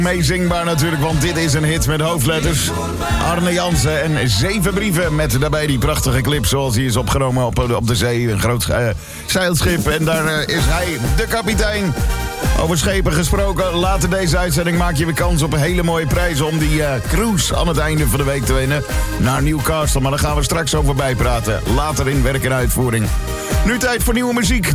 Meezingbaar natuurlijk, want dit is een hit met hoofdletters. Arne Jansen en 7 brieven met daarbij die prachtige clip zoals die is opgenomen op de zee. Een groot zeilschip en daar is hij, de kapitein. Over schepen gesproken, later deze uitzending maak je weer kans op een hele mooie prijzen om die cruise aan het einde van de week te winnen naar Newcastle. Maar daar gaan we straks over bijpraten, later in werk en uitvoering. Nu tijd voor nieuwe muziek.